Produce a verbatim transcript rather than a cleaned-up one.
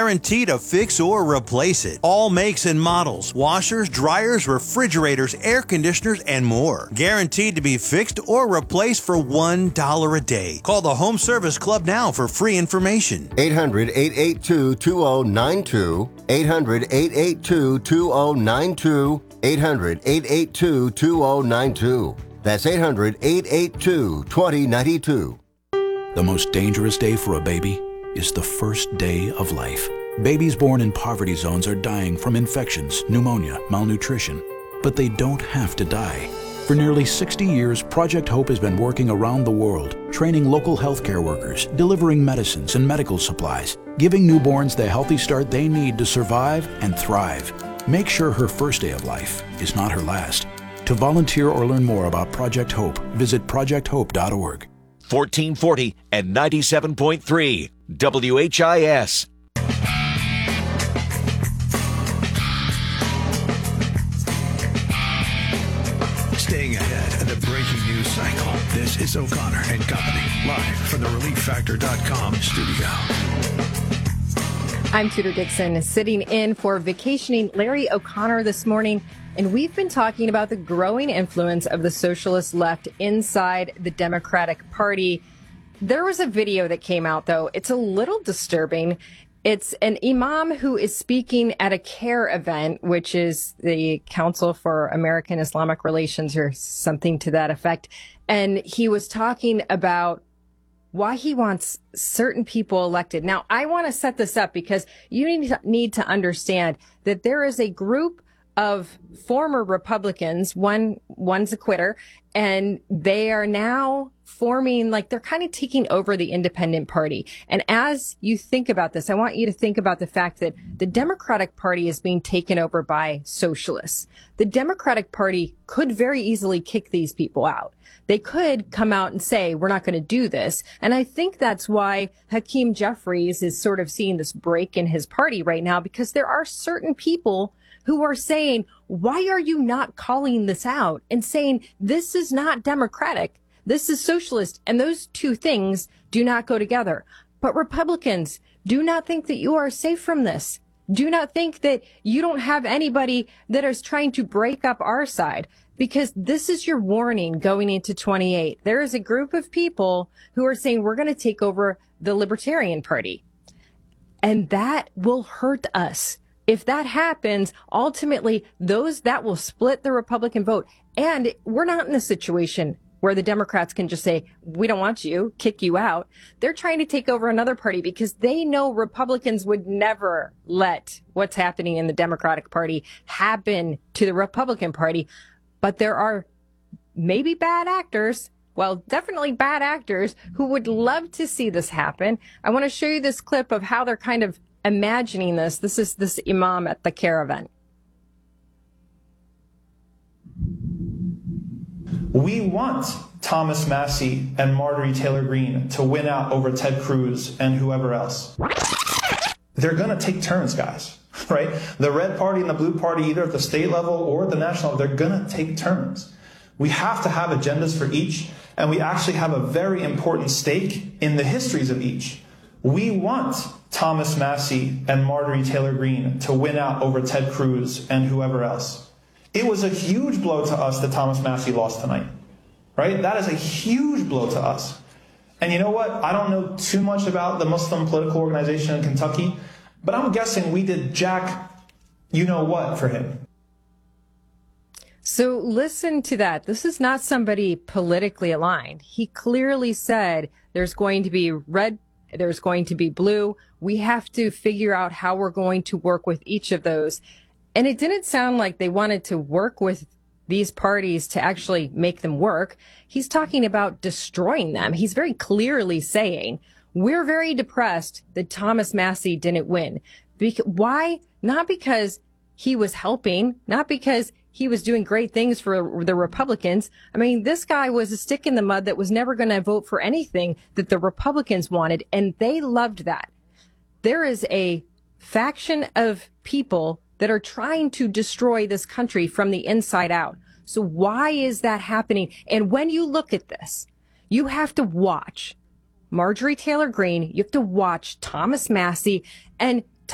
Guaranteed to fix or replace it. All makes and models, washers, dryers, refrigerators, air conditioners, and more. Guaranteed to be fixed or replaced for one dollar a day. Call the Home Service Club now for free information. eight hundred, eight eight two, two zero nine two. eight hundred, eight eight two, two zero nine two. eight hundred, eight eight two, two zero nine two. That's eight hundred, eight eight two, two zero nine two. The most dangerous day for a baby is the first day of life. Babies born in poverty zones are dying from infections, pneumonia, malnutrition. But they don't have to die. For nearly sixty years, Project Hope has been working around the world, training local healthcare workers, delivering medicines and medical supplies, giving newborns the healthy start they need to survive and thrive. Make sure her first day of life is not her last. To volunteer or learn more about Project Hope, visit project hope dot org. fourteen forty and ninety-seven point three W H I S. Staying ahead of the breaking news cycle, this is O'Connor and Company, live from the relief factor dot com studio. I'm Tudor Dixon, sitting in for vacationing Larry O'Connor this morning, and we've been talking about the growing influence of the socialist left inside the Democratic Party. There was a video that came out, though. It's a little disturbing. It's an imam who is speaking at a CARE event, which is the Council for American Islamic Relations or something to that effect. And he was talking about why he wants certain people elected. Now, I want to set this up because you need to, need to understand that there is a group of former Republicans. One, one's a quitter, and they are now forming, like, they're kind of taking over the independent party. And as you think about this, I want you to think about the fact that the Democratic Party is being taken over by socialists. The Democratic Party could very easily kick these people out. They could come out and say, we're not going to do this. And I think that's why Hakeem Jeffries is sort of seeing this break in his party right now, because there are certain people who are saying, why are you not calling this out and saying this is not democratic? This is socialist. And those two things do not go together. But Republicans, do not think that you are safe from this. Do not think that you don't have anybody that is trying to break up our side, because this is your warning going into twenty-eight. There is a group of people who are saying we're going to take over the Libertarian Party. And that will hurt us. If that happens, ultimately, those that will split the Republican vote. And we're not in a situation where the Democrats can just say, we don't want you, kick you out. They're trying to take over another party because they know Republicans would never let what's happening in the Democratic Party happen to the Republican Party. But there are maybe bad actors, well, definitely bad actors, who would love to see this happen. I want to show you this clip of how they're kind of imagining this. This is this imam at the CARE event. We want Thomas Massie and Marjorie Taylor Greene to win out over Ted Cruz and whoever else. They're going to take turns, guys, right? The red party and the blue party, either at the state level or at the national level, they're going to take turns. We have to have agendas for each, and we actually have a very important stake in the histories of each. We want Thomas Massie and Marjorie Taylor Greene to win out over Ted Cruz and whoever else. It was a huge blow to us that Thomas Massie lost tonight, right? That is a huge blow to us. And you know what? I don't know too much about the Muslim political organization in Kentucky, but I'm guessing we did jack you-know-what for him. So listen to that. This is not somebody politically aligned. He clearly said there's going to be red, there's going to be blue. We have to figure out how we're going to work with each of those. And it didn't sound like they wanted to work with these parties to actually make them work. He's talking about destroying them. He's very clearly saying, we're very depressed that Thomas Massie didn't win. Bec- why? Not because he was helping, not because he was doing great things for the Republicans. I mean, this guy was a stick in the mud that was never going to vote for anything that the Republicans wanted, and they loved that. There is a faction of people that are trying to destroy this country from the inside out. So why is that happening? And when you look at this, you have to watch Marjorie Taylor Greene, you have to watch Thomas Massie, and